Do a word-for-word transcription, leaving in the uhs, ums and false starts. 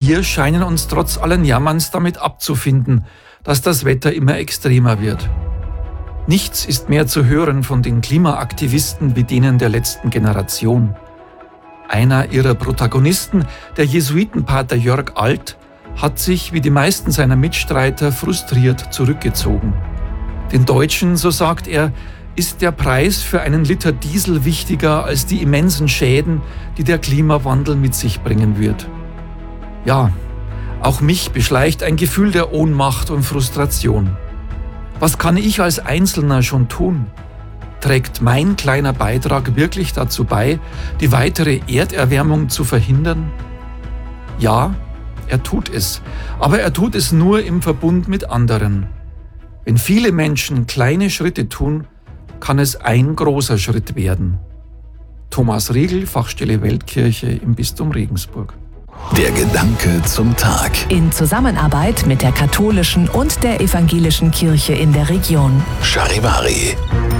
wir scheinen uns trotz allen Jammerns damit abzufinden, dass das Wetter immer extremer wird. Nichts ist mehr zu hören von den Klimaaktivisten wie denen der letzten Generation. Einer ihrer Protagonisten, der Jesuitenpater Jörg Alt, hat sich, wie die meisten seiner Mitstreiter, frustriert zurückgezogen. Den Deutschen, so sagt er, ist der Preis für einen Liter Diesel wichtiger als die immensen Schäden, die der Klimawandel mit sich bringen wird. Ja, auch mich beschleicht ein Gefühl der Ohnmacht und Frustration. Was kann ich als Einzelner schon tun? Trägt mein kleiner Beitrag wirklich dazu bei, die weitere Erderwärmung zu verhindern? Ja, er tut es, aber er tut es nur im Verbund mit anderen. Wenn viele Menschen kleine Schritte tun, kann es ein großer Schritt werden. Thomas Riegel, Fachstelle Weltkirche im Bistum Regensburg. Der Gedanke zum Tag. In Zusammenarbeit mit der katholischen und der evangelischen Kirche in der Region. Charivari.